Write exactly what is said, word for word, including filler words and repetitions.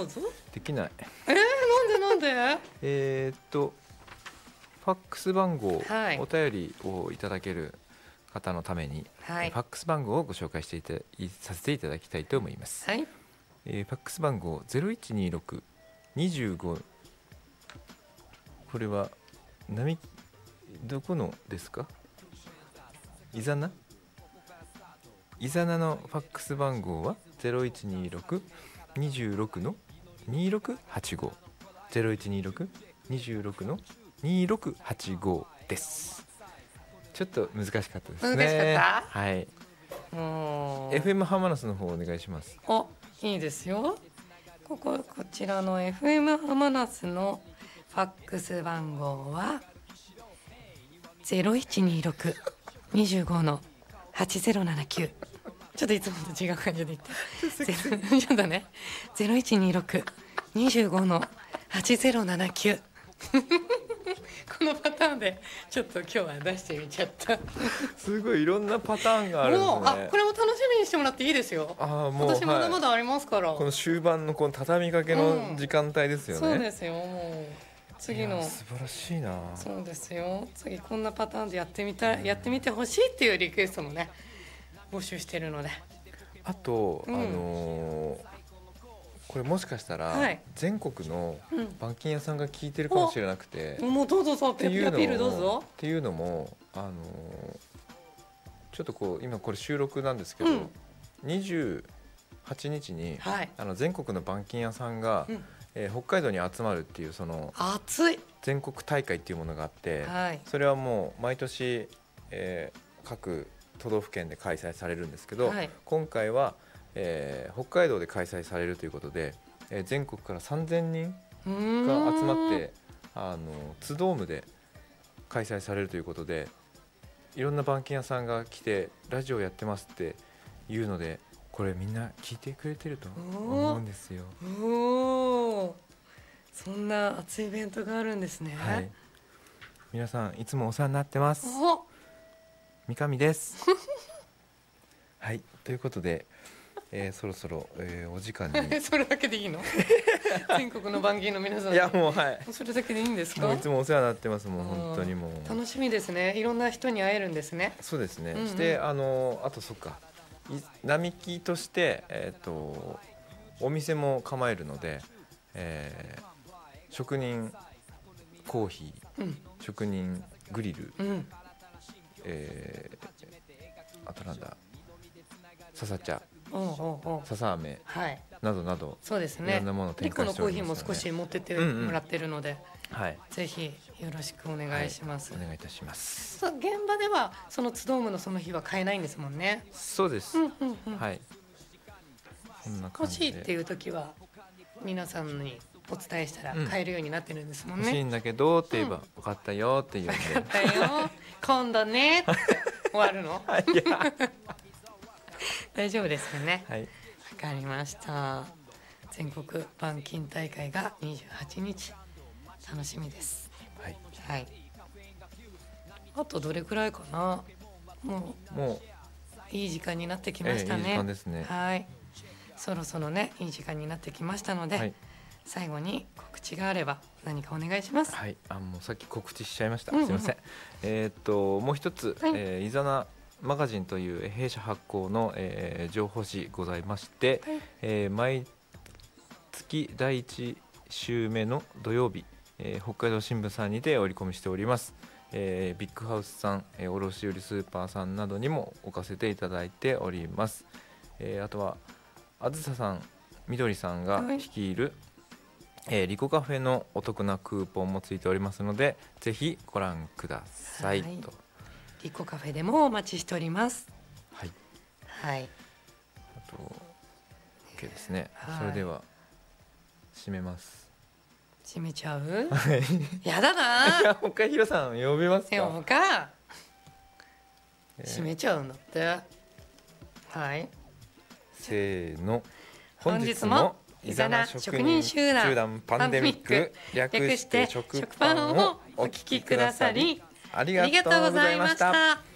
どうぞ。 できない。 えー、なんでなんでえーっとファックス番号、 はい、 お便りをいただける方のために、 はい、 ファックス番号をご紹介していたいさせていただきたいと思います、 はい、 えー、ファックス番号 ゼロいちにろく にじゅうご、これは何どこのですか？イザナイザナのファックス番号は ゼロいちにろく にじゅうろく のにろくはちご ゼロいちにろく にじゅうろく のにろくはちごです。ちょっと難しかったですね。 難しかった。 はい。 もうエフエム ハマナスの方お願いします。 お、いいですよ。こここちらの エフエム ハマナスのファックス番号はゼロいちにろく にじゅうご のはちゼロななきゅう。ちょっといつもと違う感じで言ってちょっとね ゼロいちにろく にじゅうご のはちゼロななきゅう このパターンでちょっと今日は出してみちゃったすごいいろんなパターンがあるんですね。 もうあこれも楽しみにしてもらっていいですよ。 あもう私まだまだありますから、はい、 この終盤のこの畳みかけの時間帯ですよね、 うん、そうですよ。もう次の素晴らしいな。 そうですよ。次こんなパターンでやってみたい、やってみてほしいっていうリクエストもね募集してるので、 あと、うん、あのー、これもしかしたら全国の板金屋さんが聞いてるかもしれなくて、 うん、もうどうぞそうペッピアピールどうぞっていうのも、あのー、ちょっとこう今これ収録なんですけど、うん、にじゅうはちにちに、はい、あの全国の板金屋さんが、うんえー、北海道に集まるっていうその熱い全国大会っていうものがあって、はい、それはもう毎年、えー、各都道府県で開催されるんですけど、はい、今回は、えー、北海道で開催されるということで、えー、全国からさんぜんにんが集まってあの津ドームで開催されるということで、いろんな板金屋さんが来てラジオやってますっていうので、これみんな聞いてくれてると思うんですよ。 おー、そんな熱いイベントがあるんですね、はい、 皆さんいつもお世話になってます。三上ですはいということで、えー、そろそろ、えー、お時間にそれだけでいいの全国の板金の皆さん。 いやもうはいそれだけでいいんですか？ もういつもお世話になってます。もう本当にもう楽しみですね。いろんな人に会えるんですね。 そうですね、うんうん、してあのあとそっか並木として、えー、とお店も構えるので、えー、職人コーヒー、うん、職人グリル、うんえー、あとなんだ笹茶、笹飴、はい、などなどそうですね、 いろんなものを展開しておりますよね。 リコのコーヒーも少し持ってってもらってるので、 うんうんはい、 ぜひよろしくお願いします、 はい、お願いいたします。 そう現場ではそのツドームのその日は買えないんですもんね。 そうです、うんうんうん、はいそんな感じで欲しいっていう時は皆さんにお伝えしたら買えるようになってるんですもんね、 うん、欲しいんだけどって言えば、うん、分かったよって言うんで分かったよ今度ねって終わるのいや大丈夫ですよね。はい、分かりました。全国板金大会がにじゅうはちにち楽しみです。はい、はい、あとどれくらいかな。もう、もういい時間になってきましたね。 えー、いい時間ですね。 はい、そろそろねいい時間になってきましたので、はい、最後に告知があれば何かお願いします。 はい、あもうさっき告知しちゃいました、うんうん、すいません。えー、っともう一つ、はいえー、イザナマガジンという弊社発行の、えー、情報誌ございまして、はいえー、毎月だいいち週目の土曜日、えー、北海道新聞さんにて折り込みしております。えー、ビッグハウスさん、えー、卸売スーパーさんなどにも置かせていただいております。えー、あとはあずささん、みどりさんが率いる、はいえー、リコカフェのお得なクーポンもついておりますので、ぜひご覧ください、はい、とリコカフェでもお待ちしております。 はい、 はい、 あと OK ですね、はい、それでは締めます。 締めちゃうやだな。 いやもう一回ヒロさん呼びますか。 呼ぶか、えー、締めちゃうんだって。はい、 せーの、 本日もイザナ職人集団パンデミック略して食パンをお聞きくださりありがとうございました。